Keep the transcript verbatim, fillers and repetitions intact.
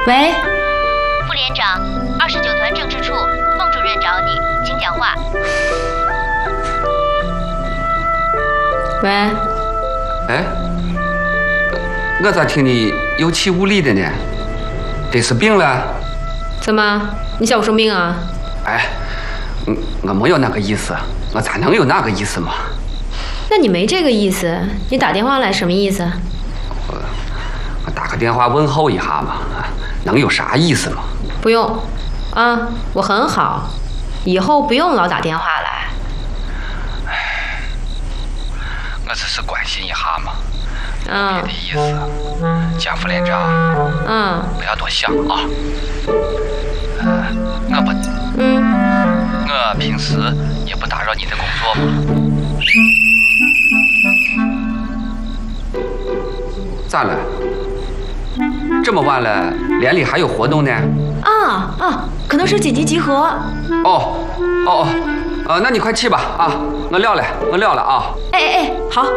喂， 副连长，二十九团政治处，孟主任找你，请讲话。 喂， 哎，我咋听你有气无力的呢？得是病了？ 怎么？你想我生病啊？ 哎，我我没有那个意思，我咋能有那个意思嘛？ 那你没这个意思，你打电话来什么意思？ 我我打个电话问候一下嘛，能有啥意思嘛？ 不用，啊，我很好，以后不用老打电话来。 我只是关心一下嘛， 嗯， 别的意思。贾副连长， 嗯， 不要多想啊。呃，我不， 嗯， 我平时也不打扰你的工作嘛。咋了？这么晚了，连里还有活动呢？ 啊啊，可能是紧急集合。 哦，哦哦，呃，那你快去吧啊！我撂了，我撂了啊！ 哎哎哎，好，